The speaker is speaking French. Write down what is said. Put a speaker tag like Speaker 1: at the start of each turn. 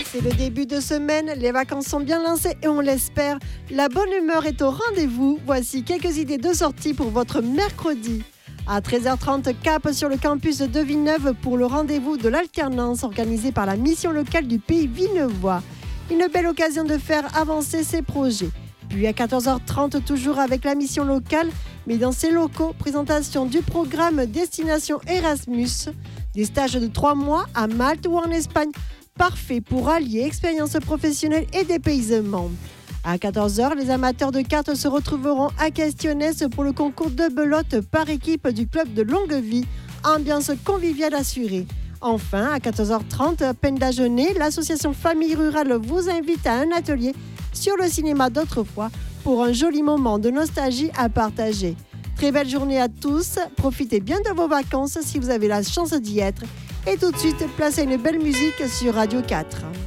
Speaker 1: C'est le début de semaine, les vacances sont bien lancées et on l'espère, la bonne humeur est au rendez-vous. Voici quelques idées de sortie pour votre mercredi. À 13h30, cap sur le campus de Villeneuve pour le rendez-vous de l'alternance organisé par la mission locale du Pays Villeneuvois. Une belle occasion de faire avancer ses projets. Puis à 14h30, toujours avec la mission locale, mais dans ses locaux, présentation du programme Destination Erasmus, des stages de 3 mois à Malte ou en Espagne. Parfait pour allier expérience professionnelle et dépaysement. À 14h, les amateurs de cartes se retrouveront à Questionnès pour le concours de belote par équipe du club de Longuevie. Ambiance conviviale assurée. Enfin, à 14h30, à peine d'ajeuner, l'association Famille Rurale vous invite à un atelier sur le cinéma d'autrefois pour un joli moment de nostalgie à partager. Très belle journée à tous, profitez bien de vos vacances si vous avez la chance d'y être. Et tout de suite, place à une belle musique sur Radio 4.